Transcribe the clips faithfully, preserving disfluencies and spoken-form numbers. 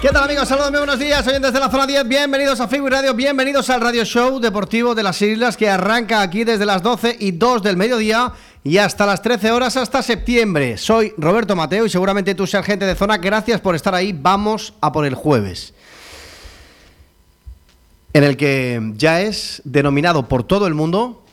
¿Qué tal, amigos? Saludos, muy buenos días, oyentes de la zona diez. Bienvenidos a Figui Radio, bienvenidos al Radio Show Deportivo de las Islas, que arranca aquí desde las doce y dos del mediodía y hasta las trece horas, hasta septiembre. Soy Roberto Mateo y seguramente tú seas gente de zona. Gracias por estar ahí. Vamos a por el jueves, en el que ya es denominado por todo el mundo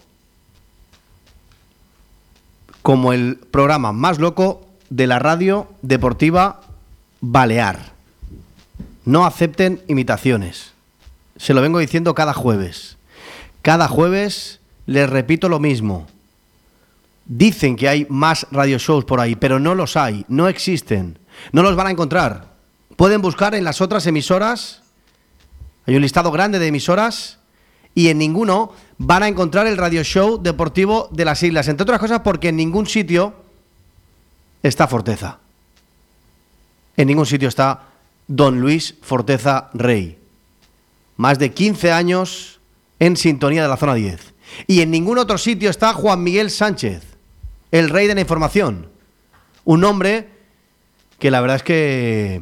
como el programa más loco de la radio deportiva balear. No acepten imitaciones. Se lo vengo diciendo cada jueves. Cada jueves les repito lo mismo. Dicen que hay más radio shows por ahí, pero no los hay, no existen. No los van a encontrar. Pueden buscar en las otras emisoras. Hay un listado grande de emisoras y en ninguno van a encontrar el radio show deportivo de las Islas. Entre otras cosas porque en ningún sitio está Forteza. En ningún sitio está Don Luis Forteza Rey. Más de quince años en sintonía de la zona diez. Y en ningún otro sitio está Juan Miguel Sánchez, el rey de la información. Un hombre que la verdad es que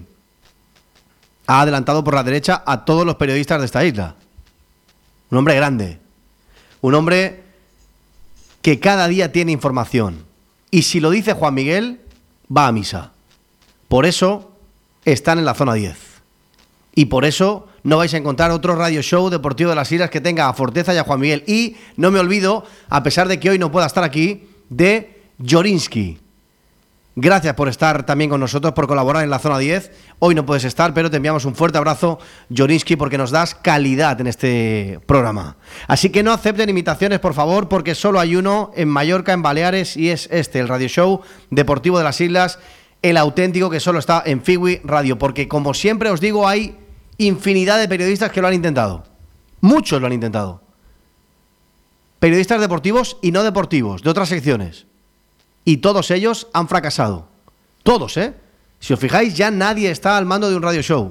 ha adelantado por la derecha a todos los periodistas de esta isla. Un hombre grande. Un hombre que cada día tiene información. Y si lo dice Juan Miguel, va a misa. Por eso están en la zona diez. Y por eso no vais a encontrar otro radio show deportivo de las Islas que tenga a Forteza y a Juan Miguel. Y no me olvido, a pesar de que hoy no pueda estar aquí, de Jorinsky. Gracias por estar también con nosotros, por colaborar en la zona diez. Hoy no puedes estar, pero te enviamos un fuerte abrazo, Jorinsky, porque nos das calidad en este programa. Así que no acepten imitaciones, por favor, porque solo hay uno en Mallorca, en Baleares, y es este, el radio show deportivo de las Islas, el auténtico, que solo está en Figui Radio, porque como siempre os digo, hay infinidad de periodistas que lo han intentado. Muchos lo han intentado. Periodistas deportivos y no deportivos, de otras secciones. Y todos ellos han fracasado. Todos, ¿eh? Si os fijáis, ya nadie está al mando de un radio show.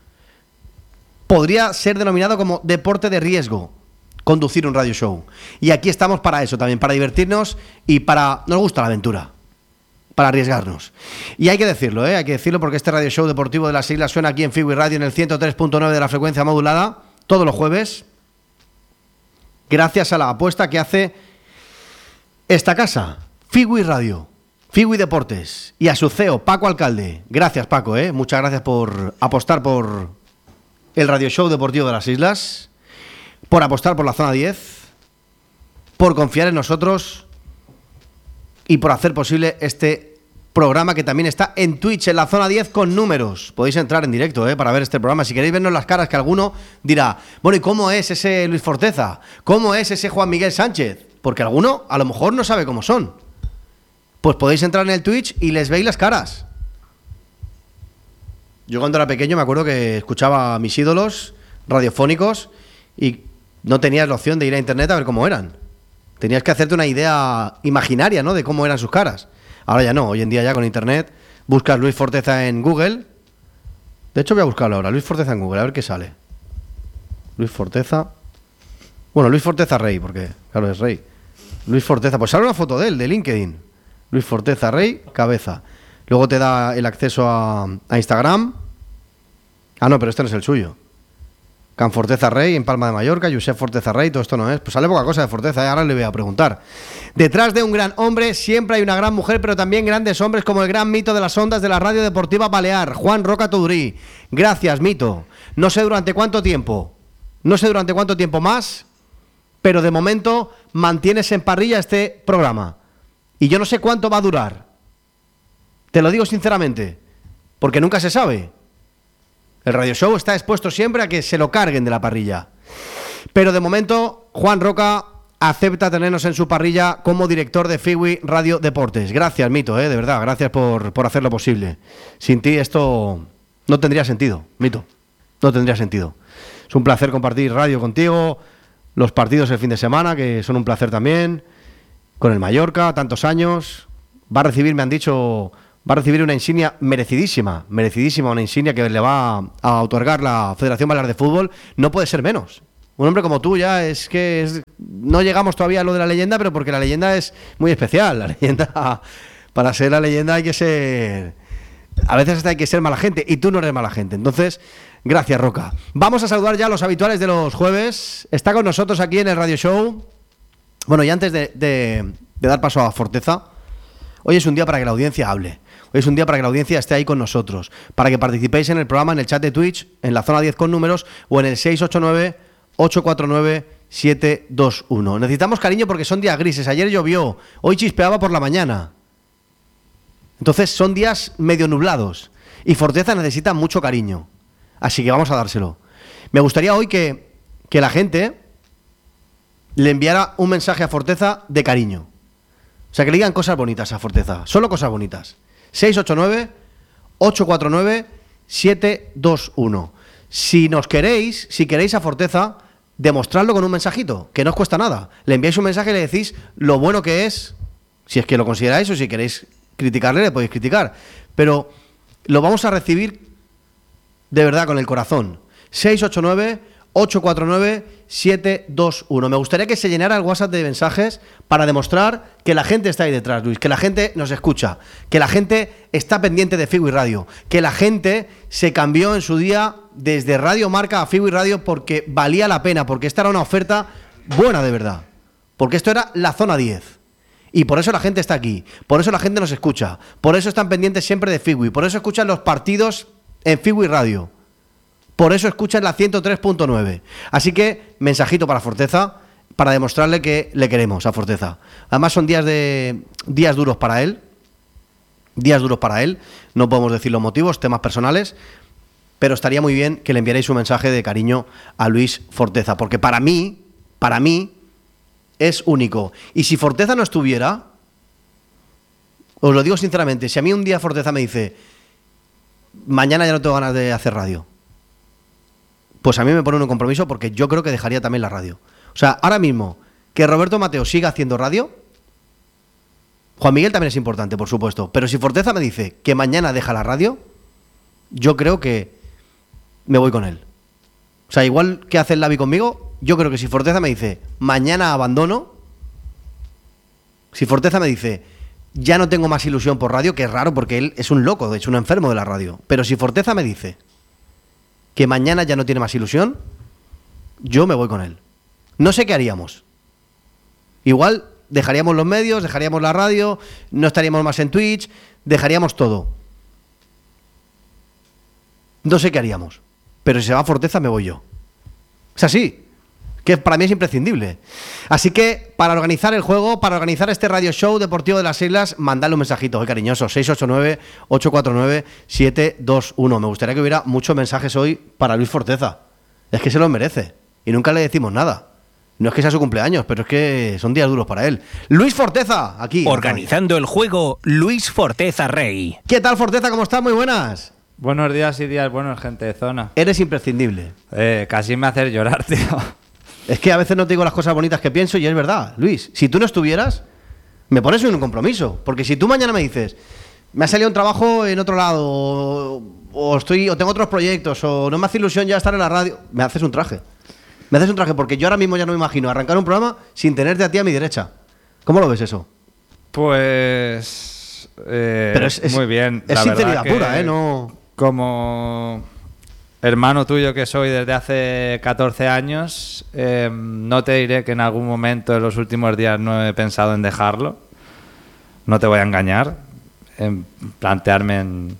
Podría ser denominado como deporte de riesgo conducir un radio show. Y aquí estamos para eso también, para divertirnos y para... Nos gusta la aventura. Para arriesgarnos. Y hay que decirlo, ¿eh? Hay que decirlo porque este radio show deportivo de las Islas suena aquí en Figui Radio en el ciento tres punto nueve de la frecuencia modulada todos los jueves, gracias a la apuesta que hace esta casa, Figui Radio, Figui Deportes, y a su C E O, Paco Alcalde. Gracias, Paco, ¿eh? Muchas gracias por apostar por el radio show deportivo de las Islas, por apostar por la zona diez, por confiar en nosotros y por hacer posible este programa que también está en Twitch, en la zona diez con números. Podéis entrar en directo ¿eh? para ver este programa. Si queréis vernos las caras, que alguno dirá, bueno, ¿y cómo es ese Luis Forteza? ¿Cómo es ese Juan Miguel Sánchez? Porque alguno a lo mejor no sabe cómo son. Pues podéis entrar en el Twitch y les veis las caras. Yo cuando era pequeño me acuerdo que escuchaba a mis ídolos radiofónicos y no tenías la opción de ir a internet a ver cómo eran. Tenías que hacerte una idea imaginaria, ¿no?, de cómo eran sus caras. Ahora ya no, hoy en día ya con internet buscas Luis Forteza en Google. De hecho voy a buscarlo ahora, Luis Forteza en Google, a ver qué sale. Luis Forteza. Bueno, Luis Forteza Rey, porque claro, es Rey. Luis Forteza, pues sale una foto de él, de LinkedIn. Luis Forteza Rey, cabeza. Luego te da el acceso a, a Instagram. Ah, no, pero este no es el suyo. Can Forteza Rey en Palma de Mallorca, Josep Forteza Rey, todo esto no es. Pues sale poca cosa de Forteza, ¿eh? Ahora le voy a preguntar. Detrás de un gran hombre siempre hay una gran mujer, pero también grandes hombres, como el gran mito de las ondas de la radio deportiva balear, Juan Roca Tudurí. Gracias, mito. No sé durante cuánto tiempo, no sé durante cuánto tiempo más, pero de momento mantienes en parrilla este programa. Y yo no sé cuánto va a durar. Te lo digo sinceramente, porque nunca se sabe. El radio show está expuesto siempre a que se lo carguen de la parrilla. Pero de momento, Juan Roca acepta tenernos en su parrilla como director de Figui Radio Deportes. Gracias, Mito, ¿eh? De verdad, gracias por, por hacerlo posible. Sin ti esto no tendría sentido, Mito. No tendría sentido. Es un placer compartir radio contigo, los partidos el fin de semana, que son un placer también, con el Mallorca, tantos años. Va a recibir, me han dicho... Va a recibir una insignia merecidísima, merecidísima, una insignia que le va a otorgar la Federación Balear de Fútbol. No puede ser menos. Un hombre como tú ya es que es, no llegamos todavía a lo de la leyenda, pero porque la leyenda es muy especial. La leyenda, para ser la leyenda hay que ser A veces hasta hay que ser mala gente, y tú no eres mala gente. Entonces, gracias, Roca. Vamos a saludar ya a los habituales de los jueves. Está con nosotros aquí en el Radio Show. Bueno, y antes de, de, de dar paso a Forteza, hoy es un día para que la audiencia hable. Hoy es un día para que la audiencia esté ahí con nosotros, para que participéis en el programa, en el chat de Twitch, en la zona diez con números, o en el seis ocho nueve, ocho cuatro nueve, siete dos uno. Necesitamos cariño porque son días grises. Ayer llovió, hoy chispeaba por la mañana. Entonces son días medio nublados y Forteza necesita mucho cariño. Así que vamos a dárselo. Me gustaría hoy que, que la gente le enviara un mensaje a Forteza de cariño. O sea, que le digan cosas bonitas a Forteza. Solo cosas bonitas. seis ocho nueve, ocho cuatro nueve, siete dos uno. Si nos queréis, si queréis a Forteza, demostradlo con un mensajito, que no os cuesta nada. Le enviáis un mensaje y le decís lo bueno que es, si es que lo consideráis, o si queréis criticarle, le podéis criticar. Pero lo vamos a recibir de verdad con el corazón. seis ocho nueve, ocho cuatro nueve, siete dos uno. Me gustaría que se llenara el WhatsApp de mensajes para demostrar que la gente está ahí detrás, Luis, que la gente nos escucha, que la gente está pendiente de Figu y Radio, que la gente se cambió en su día desde Radio Marca a Figu y Radio porque valía la pena, porque esta era una oferta buena de verdad, porque esto era la zona diez. Y por eso la gente está aquí, por eso la gente nos escucha, por eso están pendientes siempre de Figu, por eso escuchan los partidos en Figu y Radio, por eso escuchan la ciento tres punto nueve. Así que, mensajito para Forteza, para demostrarle que le queremos a Forteza. Además son días de días duros para él, días duros para él, no podemos decir los motivos, temas personales, pero estaría muy bien que le enviarais un mensaje de cariño a Luis Forteza, porque para mí, para mí, es único. Y si Forteza no estuviera, os lo digo sinceramente, si a mí un día Forteza me dice mañana ya no tengo ganas de hacer radio, pues a mí me pone un compromiso porque yo creo que dejaría también la radio. O sea, ahora mismo, que Roberto Mateo siga haciendo radio, Juan Miguel también es importante, por supuesto, pero si Forteza me dice que mañana deja la radio, yo creo que me voy con él. O sea, igual que hace el Lavi conmigo, yo creo que si Forteza me dice mañana abandono, si Forteza me dice ya no tengo más ilusión por radio, que es raro porque él es un loco, de hecho un enfermo de la radio, pero si Forteza me dice que mañana ya no tiene más ilusión, yo me voy con él. No sé qué haríamos. Igual dejaríamos los medios, dejaríamos la radio, no estaríamos más en Twitch, dejaríamos todo. No sé qué haríamos. Pero si se va a Forteza, me voy yo. Es así, que para mí es imprescindible. Así que, para organizar el juego, para organizar este radio show deportivo de las Islas, mandadle un mensajito, eh, cariñoso, seis ocho nueve, ocho cuatro nueve, siete dos uno. Me gustaría que hubiera muchos mensajes hoy para Luis Forteza. Es que se los merece. Y nunca le decimos nada. No es que sea su cumpleaños, pero es que son días duros para él. Luis Forteza, aquí. Organizando el juego, Luis Forteza Rey. ¿Qué tal, Forteza? ¿Cómo estás? Muy buenas. Buenos días y días buenos, gente de zona. Eres imprescindible. Eh, casi me haces llorar, tío. Es que a veces no te digo las cosas bonitas que pienso y es verdad, Luis. Si tú no estuvieras, me pones en un compromiso. Porque si tú mañana me dices, me ha salido un trabajo en otro lado, o, o estoy, o tengo otros proyectos, o no me hace ilusión ya estar en la radio, me haces un traje. Me haces un traje porque yo ahora mismo ya no me imagino arrancar un programa sin tenerte a ti a mi derecha. ¿Cómo lo ves eso? Pues... Eh, Pero es, es, muy bien. Es la sinceridad verdad pura, ¿eh? No... Como hermano tuyo que soy desde hace catorce años, eh, no te diré que en algún momento en los últimos días no he pensado en dejarlo. No te voy a engañar. En plantearme en...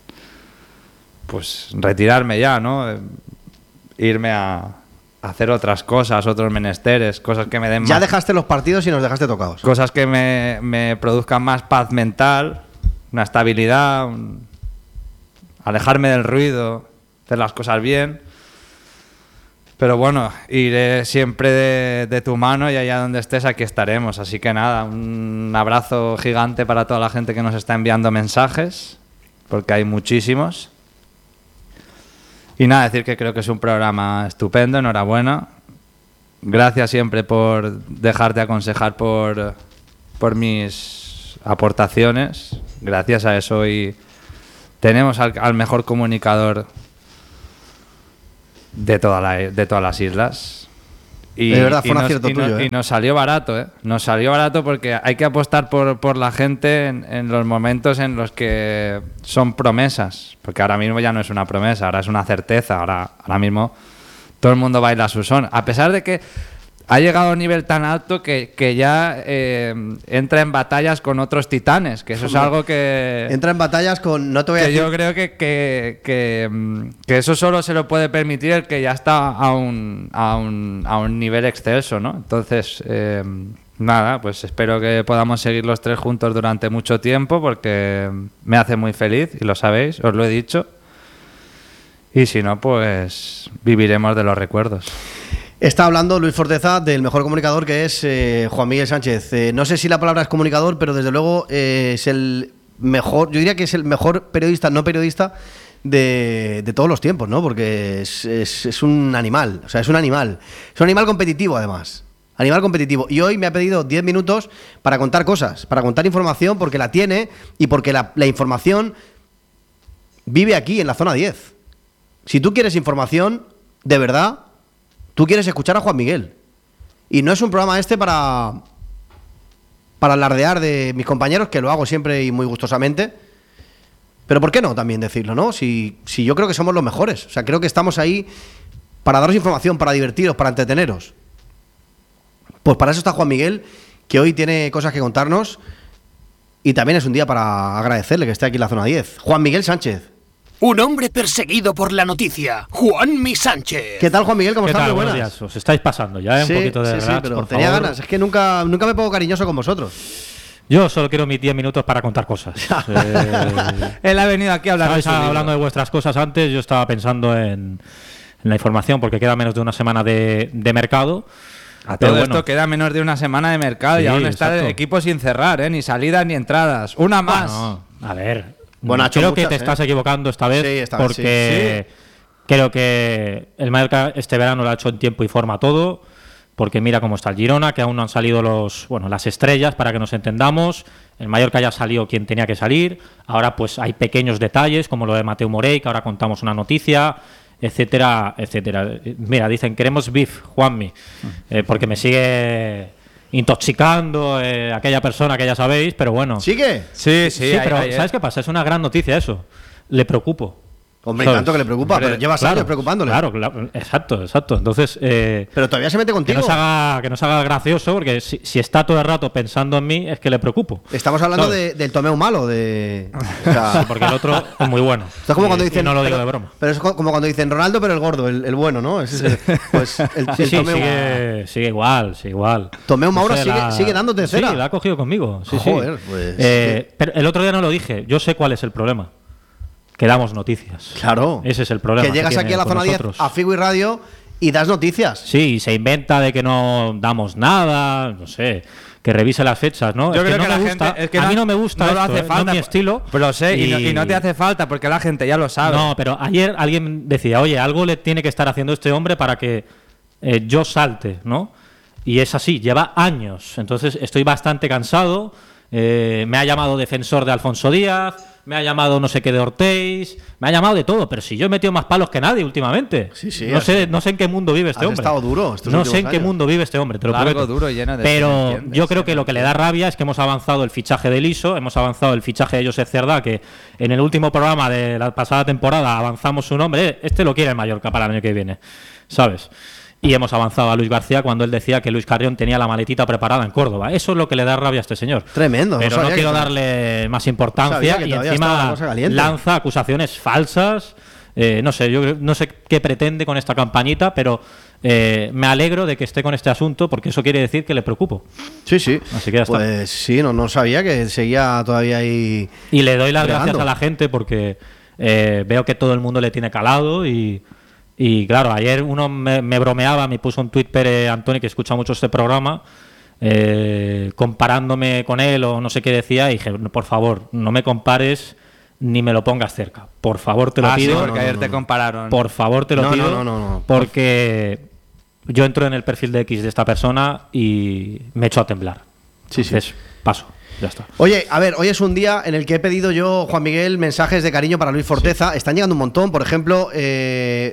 Pues retirarme ya, ¿no? Eh, irme a... hacer otras cosas, otros menesteres, cosas que me den más... Ya dejaste los partidos y nos dejaste tocados. Cosas que me, me produzcan más paz mental, una estabilidad, un... alejarme del ruido, hacer las cosas bien. Pero bueno, iré siempre de, de tu mano y allá donde estés aquí estaremos. Así que nada, un abrazo gigante para toda la gente que nos está enviando mensajes, porque hay muchísimos. Y nada, decir que creo que es un programa estupendo, enhorabuena. Gracias siempre por dejarte aconsejar por, por mis aportaciones. Gracias a eso hoy tenemos al, al mejor comunicador de, toda la, de todas las islas. Y, de verdad, fue y un nos, acierto y nos- tuyo, ¿eh? y nos salió barato, ¿eh? Nos salió barato porque hay que apostar por, por la gente en, en los momentos en los que son promesas. Porque ahora mismo ya no es una promesa, ahora es una certeza. Ahora, ahora mismo todo el mundo baila su son. A pesar de que ha llegado a un nivel tan alto que, que ya eh, entra en batallas con otros titanes, que eso es algo que... Entra en batallas con. No te voy a que decir. yo creo que, que, que, mm, que eso solo se lo puede permitir el que ya está a un, a un, a un nivel excelso, ¿no? Entonces, eh, nada, pues espero que podamos seguir los tres juntos durante mucho tiempo porque me hace muy feliz, y lo sabéis, os lo he dicho. Y si no, pues viviremos de los recuerdos. Está hablando Luis Forteza del mejor comunicador, que es eh, Juan Miguel Sánchez. Eh, no sé si la palabra es comunicador, pero desde luego eh, es el mejor, yo diría que es el mejor periodista, no periodista, de, de todos los tiempos, ¿no? Porque es, es, es un animal, o sea, es un animal. Es un animal competitivo, además. Animal competitivo. Y hoy me ha pedido diez minutos para contar cosas, para contar información, porque la tiene y porque la, la información vive aquí, en la zona diez. Si tú quieres información, de verdad, tú quieres escuchar a Juan Miguel. Y no es un programa este para, para alardear de mis compañeros, que lo hago siempre y muy gustosamente. Pero ¿por qué no también decirlo, no? Si, si yo creo que somos los mejores. O sea, creo que estamos ahí para daros información, para divertiros, para entreteneros. Pues para eso está Juan Miguel, que hoy tiene cosas que contarnos. Y también es un día para agradecerle que esté aquí en la zona diez. Juan Miguel Sánchez. Un hombre perseguido por la noticia, Juanmi Sánchez. ¿Qué tal, Juan Miguel? ¿Cómo ¿Qué estás? tal? Muy Buenos buenas. días. Os estáis pasando ya, ¿eh? Sí, Un poquito de sí, sí, relax, pero por tenía favor. ganas. Es que nunca, nunca me pongo cariñoso con vosotros. Yo solo quiero mis diez minutos para contar cosas. Eh, Él ha venido aquí a hablar de estabais su libro. hablando de vuestras cosas antes, yo estaba pensando en, en la información, porque queda menos de una semana de, de mercado. A Pero todo bueno, esto queda menos de una semana de mercado y Sí, aún está el exacto. equipo sin cerrar, ¿eh? Ni salidas ni entradas. Una más. no, a ver, Bueno, ha hecho creo muchas, que te ¿eh? estás equivocando esta vez, Sí, esta vez porque creo que el Mallorca este verano lo ha hecho en tiempo y forma todo, porque mira cómo está el Girona, que aún no han salido los, bueno, las estrellas, para que nos entendamos. El Mallorca ya salió quien tenía que salir. Ahora pues hay pequeños detalles, como lo de Mateu Morey, que ahora contamos una noticia, etcétera, etcétera. Mira, dicen, queremos beef, Juanmi, eh, porque me sigue intoxicando eh, aquella persona que ya sabéis, pero bueno. ¿Sigue? Sí, sí, Sí, hay- pero hay- ¿sabes qué pasa? Es una gran noticia eso. Le preocupo. Hombre, y ¿Sabes? tanto que le preocupa, Hombre, pero llevas Claro, años preocupándole. Claro, claro, exacto, exacto. Entonces, eh, Pero todavía se mete que contigo. no se haga, que no se haga gracioso, porque si, si está todo el rato pensando en mí, es que le preocupo. Estamos hablando ¿Sabes? de, del Tomeu malo, de... O sea, Sí, porque el otro es muy bueno. esto es como Y- cuando y dicen... no lo digo pero, de broma. Pero es co- como cuando dicen Ronaldo, pero el gordo, el, el bueno, ¿no? Ese es el- pues el, Sí, el sí, Tomeu, sigue, sigue igual, sigue igual. Tomeu Maura No sé, sigue- sigue dándote cera. Sí, la ha cogido conmigo. Sí, Joder, sí. pues, Eh, pero el otro día no lo dije. Yo sé cuál es el problema. Que damos noticias. Claro. Ese es el problema. Que llegas tiene aquí a la con zona diez, nosotros. a Figo y Radio, y das noticias. Sí, y se inventa de que no damos nada, no sé, que revise las fechas, ¿no? Yo es creo que no que me la gusta, gente. Es que a mí no me gusta no lo esto, hace ¿eh? No falta. es mi estilo. Pero lo sé, y, no, y no te hace falta porque la gente ya lo sabe. No, pero ayer alguien decía, oye, algo le tiene que estar haciendo este hombre para que eh, yo salte, ¿no? Y es así, lleva años. Entonces estoy bastante cansado. Eh, me ha llamado defensor de Alfonso Díaz, me ha llamado no sé qué de Ortiz, me ha llamado de todo, pero si yo he metido más palos que nadie últimamente. Sí, sí, no has- sé, no sé en qué mundo vive este has hombre. estado duro estos no últimos sé en qué años. mundo vive este hombre, te lo Largo, prometo. duro y lleno de- Pero se entiende, yo creo se que lo que le da rabia es que hemos avanzado el fichaje de Liso, hemos avanzado el fichaje de Josep Cerdá, que en el último programa de la pasada temporada avanzamos su nombre. Eh, Este lo quiere el Mallorca para el año que viene, ¿sabes? Y hemos avanzado a Luis García cuando él decía que Luis Carrión tenía la maletita preparada en Córdoba. Eso es lo que le da rabia a este señor. Tremendo. Pero no, sabía quiero que- darle más Sabía importancia que y todavía estaba la encima cosa caliente. lanza acusaciones falsas. Eh, no sé, yo creo- no sé qué pretende con esta campañita, pero eh, me alegro de que esté con este asunto porque eso quiere decir que le preocupo. Sí, sí. Así que ya está. Pues sí, no, no sabía que seguía todavía ahí. Y le doy las Fregando. gracias a la gente porque eh, veo que todo el mundo le tiene calado y, y claro, ayer uno me, me bromeaba, me puso un tuit Pere Antoni, que escucha mucho este programa, eh, comparándome con él o no sé qué decía, y dije, "No, por favor, no me compares ni me lo pongas cerca. Por favor, te lo Ah, sí, pido. porque no, ayer no, te no. compararon. Por favor, te lo No, pido. no, no, no, no. Porque yo entro en el perfil de X de esta persona y me echo a temblar. Sí, sí. Entonces, paso. Ya está. Oye, a ver, hoy es un día en el que he pedido yo, Juan Miguel, mensajes de cariño para Luis Forteza. Están llegando un montón. Por ejemplo, eh,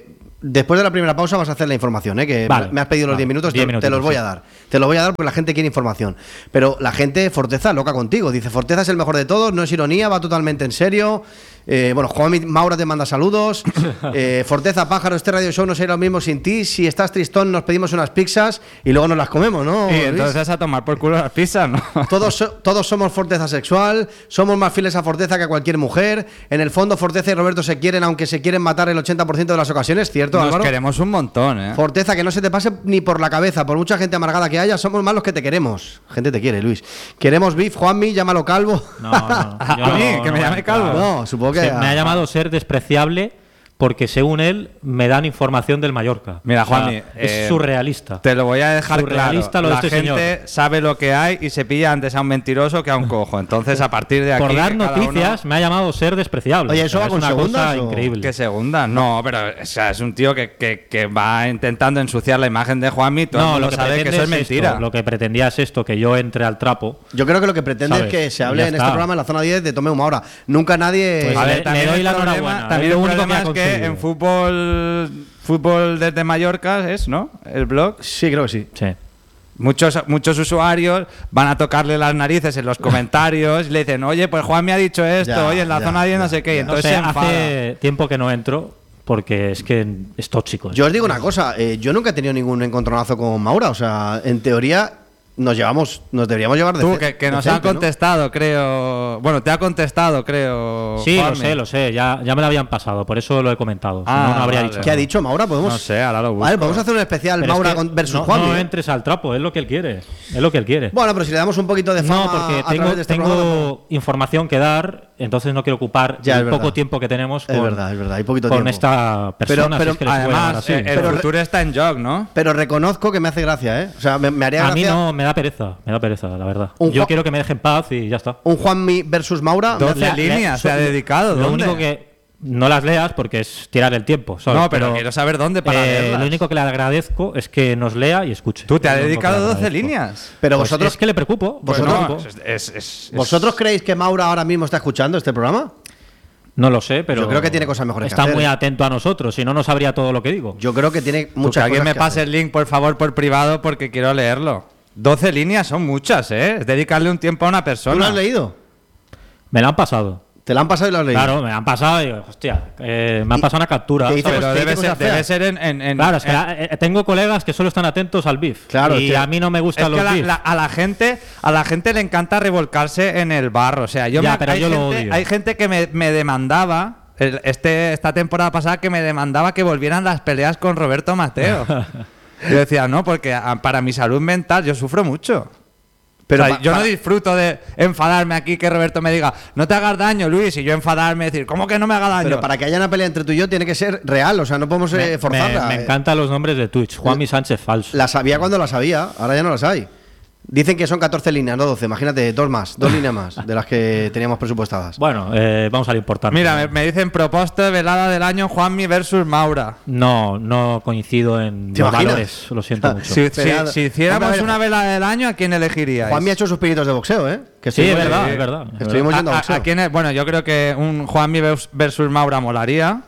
Después de la primera pausa vas a hacer la información, ¿eh? Que Vale, me has pedido los vale, diez minutos, diez te, te los minutitos, voy sí. a dar. Te los voy a dar porque la gente quiere información. Pero la gente, Forteza, loca contigo. Dice, Forteza es el mejor de todos, no es ironía, va totalmente en serio. Eh, bueno, Juan Maura te manda saludos. Eh, Forteza, pájaro, este radio show no sería lo mismo sin ti. Si estás tristón, nos pedimos unas pizzas y luego nos las comemos, ¿no? Y Luis? entonces a tomar por culo las pizzas, ¿no? Todos, so- todos somos Forteza sexual, somos más fieles a Forteza que a cualquier mujer. En el fondo, Forteza y Roberto se quieren, aunque se quieren matar el ochenta por ciento de las ocasiones, ¿cierto, Nos Álvaro? queremos un montón, ¿eh? Forteza, que no se te pase ni por la cabeza, por mucha gente amargada que haya, somos más los que te queremos. Gente te quiere, Luis. Queremos beef, Juanmi, llámalo calvo. No, no, no. A Yo mí, no- que me no- llame calvo. No, supongo que... Se- me ha llamado ser despreciable porque según él me dan información del Mallorca. Mira, O sea, Juanmi, es eh, surrealista. Te lo voy a dejar Surrealista claro. lo de La este gente señor. sabe lo que hay y se pilla antes a un mentiroso que a un cojo. Entonces, a partir de aquí... Por dar que cada noticias uno- me ha llamado ser despreciable. Oye, O ¿eso sea, va es con una segundas cosa o- increíble. ¿Qué segunda? No, pero o sea, es un tío que, que, que va intentando ensuciar la imagen de Juanmi. Todo el No, mundo lo que sabe que pretende eso es es esto, mentira. lo que pretendía es esto, que yo entre al trapo. Yo creo que lo que pretende ¿Sabes? es que se Y hable ya en está. este programa en la zona diez de Tome Una Hora. Nunca nadie... Pues A le- ver, le también doy el la problema- enhorabuena, También es el lo único que problema ha es que conseguido. en fútbol, fútbol desde Mallorca es, ¿no? El blog. Sí, creo que sí. Sí. Muchos, muchos usuarios van a tocarle las narices en los comentarios y le dicen, oye, pues Juan me ha dicho esto, Ya, oye, en la ya, zona diez no ya, sé qué. Y ya. No entonces sé, se enfada. hace tiempo que no entro porque es que es tóxico. Yo os digo una cosa, eh, yo nunca he tenido ningún encontronazo con Maura. O sea, en teoría nos llevamos, nos deberíamos llevar de Tú, ce- que, que nos han decente, ¿no? contestado, creo... Bueno, te ha contestado, creo. Sí, lo Juanmi. sé, lo sé. Ya, ya me lo habían pasado, por eso lo he comentado. Si Ah, no, no habría vale. dicho ¿Qué ha nada. dicho Maura? ¿Podemos? No sé, ahora lo busco. Vale, podemos hacer un especial Pero es Maura que con- versus no, Juanmi. no ¿eh? entres al trapo, es lo que él quiere. Es lo que él quiere. Bueno, pero si le damos un poquito de fama No, porque a tengo, través de este tengo programa, información que dar, entonces no quiero ocupar Ya, es el verdad. poco tiempo que tenemos Es con, verdad, es verdad, hay poquito con tiempo. esta Pero- persona. si pero es que le puedo llamar Además, así. eh, el Pero re- futuro está en jog, ¿no? pero reconozco que me hace gracia, ¿eh? O sea, me, me haría A mí gracia no, me da pereza, me da pereza, la verdad. Un Yo Ju- quiero que me dejen paz y ya está. un Juanmi versus Maura. me doce hace- Le- le- líneas se ha so- dedicado. Lo ¿dónde? único que no las leas porque es tirar el tiempo, ¿sabes? No, pero quiero saber dónde para eh, leerlas. Lo único que le agradezco es que nos lea y escuche. Tú te has Es lo único que dedicado le doce agradezco. líneas. Pero Pues vosotros, es que le preocupo. Pues le no, preocupo. es- es- es- es- ¿vosotros creéis que Maura ahora mismo está escuchando este programa? No lo sé, pero Yo creo que tiene cosas mejores que está hacer, muy ¿eh? atento a nosotros, si no, no sabría todo lo que digo. Yo creo que tiene Tú, que muchas alguien cosas me que pase hacer. el link, por favor, por privado, porque quiero leerlo. doce líneas son muchas, ¿eh? Es dedicarle un tiempo a una persona. ¿Tú lo has leído? Me la han pasado. ¿Te la han pasado y lo has leído? Claro, me han pasado y digo, hostia, eh, me han pasado una captura. qué dice? ¿sabes? Pero ¿Qué debe cosas ser, feas? debe ser en... en- en- Claro, es que en- la- eh, tengo colegas que solo están atentos al beef. Claro, y tío. a mí no me Es gustan que los la- beef. la- a la gente a la gente le encanta revolcarse en el barro. O sea, yo Ya, me, pero hay, yo lo gente, odio. hay gente que me, me demandaba el- este esta temporada pasada que me demandaba que volvieran las peleas con Roberto Mateo. Yo decía, no, porque a- para mi salud mental yo sufro mucho. Pero O sea, pa- yo no para- disfruto de enfadarme aquí que Roberto me diga, no te hagas daño, Luis, y yo enfadarme y decir, ¿cómo que no me haga daño? Pero para que haya una pelea entre tú y yo tiene que ser real, o sea, no podemos me, eh, forzarla. me- me eh. encantan los nombres de Twitch. Juanmi Sánchez falso. La sabía cuando la sabía, ahora ya no las hay. Dicen que son catorce líneas, no doce. Imagínate, dos más, dos líneas más de las que teníamos presupuestadas. Bueno, eh, vamos a lo importante. Mira, me, me dicen propuesta de velada del año Juanmi versus Maura. No, no coincido en ¿Te los imaginas? valores. Lo siento mucho. Si, Velada- si- si hiciéramos Hombre, a ver, una velada del año, ¿a quién elegiríais? Juan me ha hecho sus pinitos de boxeo, ¿eh? Que Sí, es estuvimos- verdad, eh, es verdad. es Estuvimos verdad. yendo a ¿A- a- boxeo. a quién es? Bueno, yo creo que un Juanmi vers- versus Maura molaría.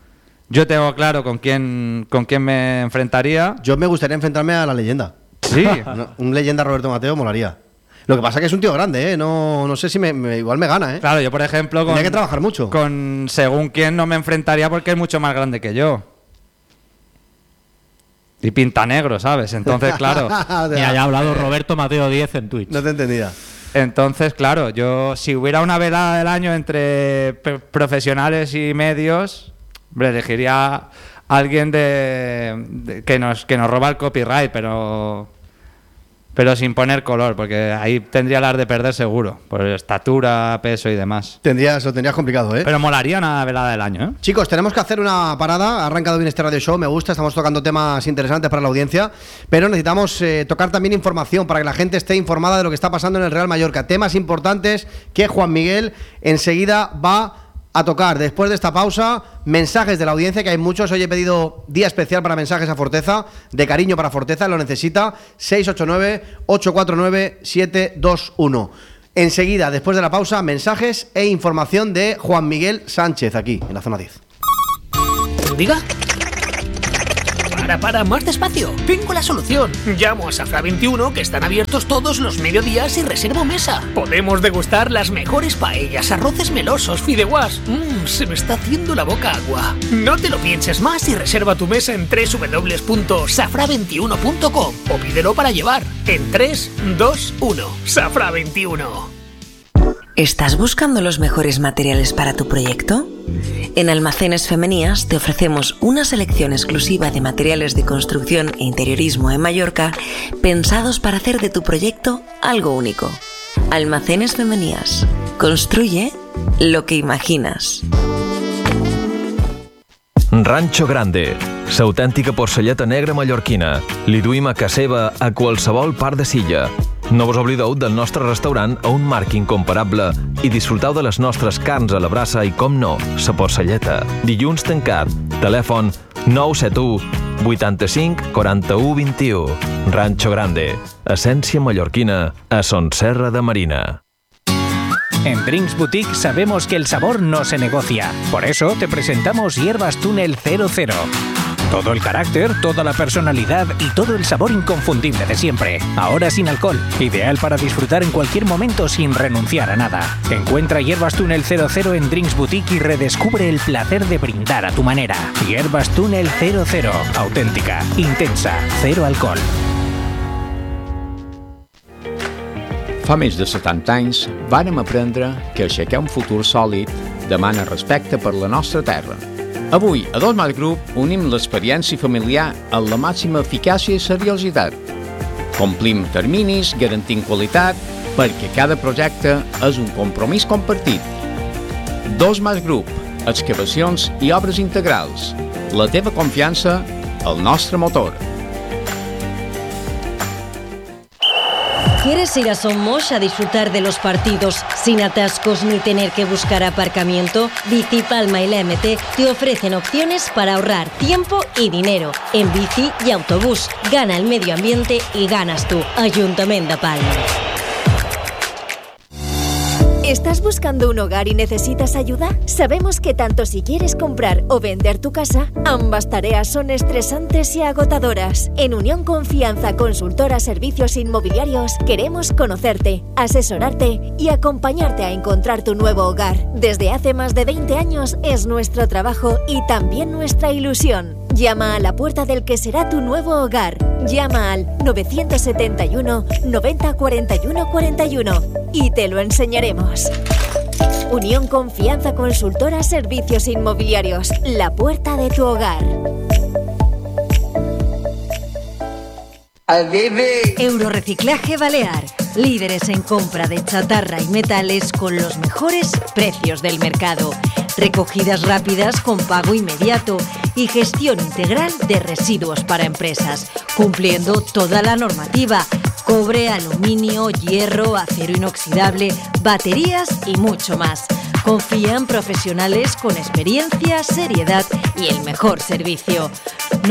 Yo tengo claro con quién, con quién me enfrentaría. Yo me gustaría enfrentarme a la leyenda. Sí. No, un leyenda Roberto Mateo molaría. Lo que pasa es que es un tío grande, ¿eh? No, no sé si me, me- igual me gana, ¿eh? Claro, yo por ejemplo con, Tendría que trabajar mucho. con según quién no me enfrentaría porque es mucho más grande que yo. Y pinta negro, ¿sabes? Entonces, claro. Mira, ya ha hablado Roberto Mateo diez en Twitch. No te entendía. Entonces, claro, yo si hubiera una velada del año entre pe- profesionales y medios, hombre, elegiría a alguien de, de- que nos que nos roba el copyright, pero pero sin poner color, porque ahí tendría las de perder seguro, por estatura, peso y demás. Tendrías, lo tendrías complicado, ¿eh? Pero molaría una velada del año, ¿eh? Chicos, tenemos que hacer una parada. Ha arrancado bien este radio show, me gusta. Estamos tocando temas interesantes para la audiencia, pero necesitamos eh, tocar también información para que la gente esté informada de lo que está pasando en el Real Mallorca. Temas importantes que Juan Miguel enseguida va a tocar. Después de esta pausa, mensajes de la audiencia, que hay muchos. Hoy he pedido día especial para mensajes a Forteza, de cariño para Forteza, lo necesita. seis ocho nueve, ocho cuatro nueve, siete dos uno. Enseguida, después de la pausa, mensajes e información de Juan Miguel Sánchez aquí, en la zona diez. Diga. Para, para, más despacio. Tengo la solución. Llamo a Safra veintiuno, que están abiertos todos los mediodías, y reservo mesa. Podemos degustar las mejores paellas, arroces melosos, fideuás. Mmm, se me está haciendo la boca agua. No te lo pienses más y reserva tu mesa en doble u doble u doble u punto safra veintiuno punto com o pídelo para llevar en tres, dos, uno. Safra veintiuno. ¿Estás buscando los mejores materiales para tu proyecto? En Almacenes Femenías te ofrecemos una selección exclusiva de materiales de construcción e interiorismo en Mallorca pensados para hacer de tu proyecto algo único. Almacenes Femenías. Construye lo que imaginas. Rancho Grande, l'autèntica porcelleta negra mallorquina. Li duim a casa seva a qualsevol part de Silla. No vos oblideu del nostre restaurant a un marc incomparable i disfruteu de les nostres carns a la brasa i, com no, la porcelleta. Dilluns tancat. Telèfon nou set u, vuitanta-cinc, quaranta-u, vint-i-u. Rancho Grande, essència mallorquina a Son Serra de Marina. En Drinks Boutique sabemos que el sabor no se negocia. Por eso te presentamos Hierbas Túnel cero cero. Todo el carácter, toda la personalidad y todo el sabor inconfundible de siempre. Ahora sin alcohol. Ideal para disfrutar en cualquier momento sin renunciar a nada. Encuentra Hierbas Túnel cero cero en Drinks Boutique y redescubre el placer de brindar a tu manera. Hierbas Túnel cero cero. Auténtica, intensa, cero alcohol. Fa més de setanta anys vàrem aprendre que aixecar un futur sòlid demana respecte per la nostra terra. Avui, a Dos Mas Group, unim l'experiència familiar amb la màxima eficàcia i seriositat. Complim terminis, garantint qualitat, perquè cada projecte és un compromís compartit. Dos Mas Group, excavacions i obres integrals. La teva confiança, el nostre motor. ¿Quieres ir a Somos a disfrutar de los partidos sin atascos ni tener que buscar aparcamiento? Bicipalma y la M T te ofrecen opciones para ahorrar tiempo y dinero en bici y autobús. Gana el medio ambiente y ganas tú. Ayuntamiento de Palma. ¿Estás buscando un hogar y necesitas ayuda? Sabemos que tanto si quieres comprar o vender tu casa, ambas tareas son estresantes y agotadoras. En Unión Confianza Consultora Servicios Inmobiliarios queremos conocerte, asesorarte y acompañarte a encontrar tu nuevo hogar. Desde hace más de veinte años es nuestro trabajo y también nuestra ilusión. Llama a la puerta del que será tu nuevo hogar. Llama al nueve siete uno, noventa, cuarenta y uno, cuarenta y uno y te lo enseñaremos. Unión Confianza Consultora Servicios Inmobiliarios, la puerta de tu hogar. Eurorreciclaje Balear, líderes en compra de chatarra y metales con los mejores precios del mercado. Recogidas rápidas con pago inmediato y gestión integral de residuos para empresas, cumpliendo toda la normativa: cobre, aluminio, hierro, acero inoxidable, baterías y mucho más. Confía en profesionales con experiencia, seriedad y el mejor servicio.